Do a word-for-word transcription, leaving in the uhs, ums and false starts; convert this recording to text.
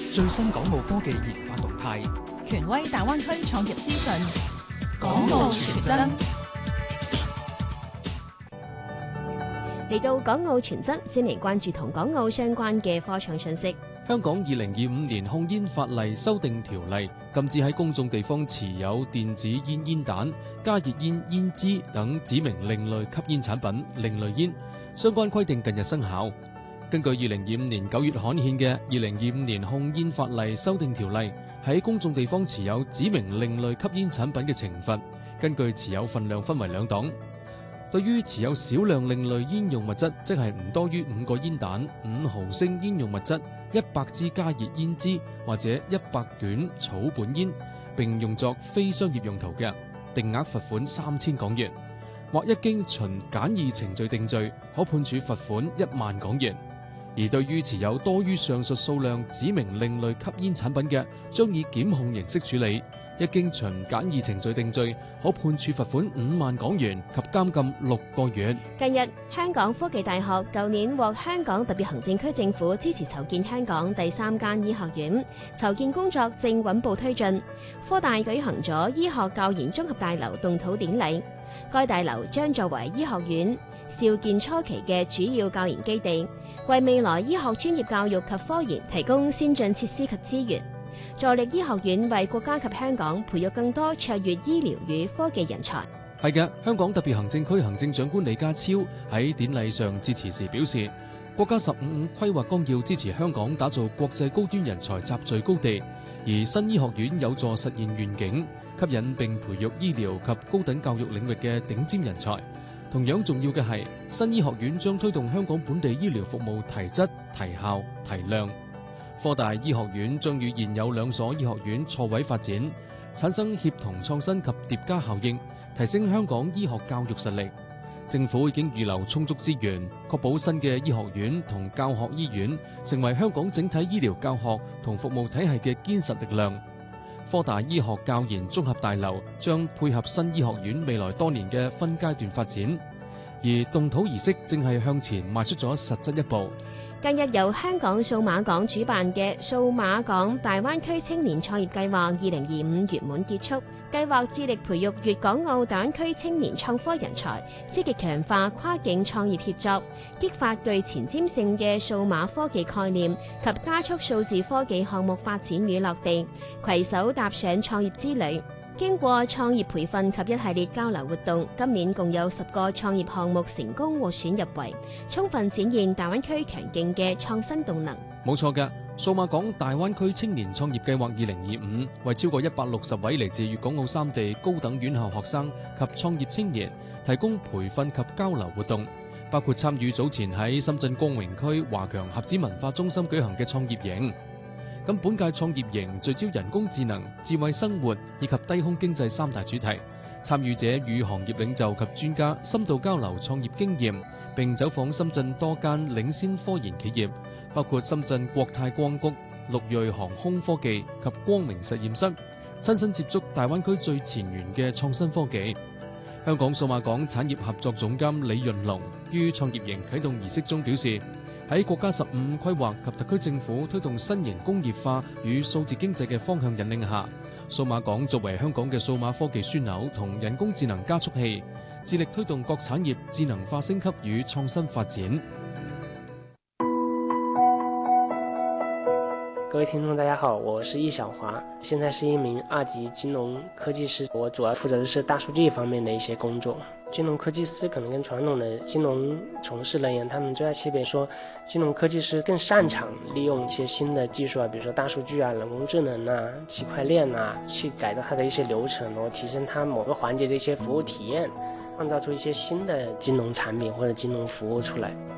最新港澳科技研發動態， 權威大灣區創業資訊， 港澳全真。 嚟到港澳全真，先嚟關注同港澳相關嘅科創信息。 香港二零二五年控煙法例修訂條例禁止喺公眾地方持有電子煙煙彈、加熱煙煙支等指明另類吸煙產品另類煙。相關規定近日生效。根據二零二五年九月刊憲嘅《二零二五年控煙法例修訂條例》，喺公眾地方持有指明另類吸煙產品嘅懲罰，根據持有分量分為兩檔。對於持有少量另類煙用物質，即係唔多於五個煙彈、五毫升煙用物質、一百支加熱煙支或者一百卷草本煙，並用作非商業用途嘅，定額罰款三千港元；或一經循簡易程序定罪，可判處罰款一萬港元。而對於持有多於上述數量指明另類吸煙產品嘅，將以檢控形式處理；一經循簡易程序定罪，可判處罰款五萬港元及監禁六個月。 近日，香港科技大學舊年獲香港特別行政區政府支持籌建香港第三間醫學院，籌建工作正穩步推進。科大舉行咗醫學教研綜合大樓動土典禮，該大樓將作為醫學院兆建初期嘅主要教研基地，為未來醫學專業教育及科研提供先進設施及資源，助力醫學院為國家及香港培育更多卓越醫療與科技人才。 係嘅，香港特別行政區行政長官李家超喺典禮上致辭時表示，國家十五五規劃綱要支持香港打造國際高端人才集聚高地，而新醫學院有助實現願景，吸引並培育醫療及高等教育領域嘅頂尖人才。同樣重要嘅係，新醫學院將推動香港本地醫療服務提質、提效、提量。科大醫學院將與現有兩所醫學院錯位發展，產生協同創新及疊加效應，提升香港醫學教育實力。政府已經預留充足資源，確保新嘅醫學院同教學醫院成為香港整體醫療教學同服務體系嘅堅實力量。科大醫學教研綜合大樓將配合新醫學院未來多年嘅分階段發展，而動土儀式正係向前邁出咗實質一步。 近日由香港數碼港主辦嘅數碼港大灣區青年創業計劃二零二五圓滿結束，計劃致力培育粵港澳大灣區青年創科人才，積極強化跨境創業協作，激發具前瞻性嘅數碼科技概念及加速數字科技項目發展與落地，攜手踏上創業之旅。經過創業培訓及一系列交流活動，今年共有十個創業項目成功獲選入圍，充分展現大灣區強勁嘅創新動能。 冇錯嘅，數碼港大灣區青年創業計劃二零二五為超過一百六十位嚟自粵港澳三地高等院校學生及創業青年提供培訓及交流活動，包括參與早前喺深圳光榮區華強盒子文化中心舉行嘅創業營。咁本屆創業營聚焦人工智能、智慧生活以及低空經濟三大主題，參與者與行業領袖及專家深度交流創業經驗，並走訪深圳多間領先科研企業，包括深圳國泰光谷、陸睿航空科技及光明實驗室，親身接觸大灣區最前沿嘅創新科技。香港數碼港產業合作總監李潤龍於創業營啟動儀式中表示，喺國家十五五規劃及特區政府推動新型工業化與數字經濟嘅方向引領下，數碼港作為香港嘅數碼科技樞紐同人工智能加速器，致力推動各產業智能化升級與創新發展。 各位聽眾大家好，我是易小華，現在是一名二級金融科技師，我主要負責的是大數據方面的一些工作。金融科技師可能跟傳統的金融從事人員，他們最大區別說，金融科技師更擅長利用一些新的技術啊，比如說大數據啊、人工智能啊、區塊鏈啊，去改造它的一些流程，然後提升它某個環節的一些服務體驗，創造出一些新的金融產品或者金融服務出來。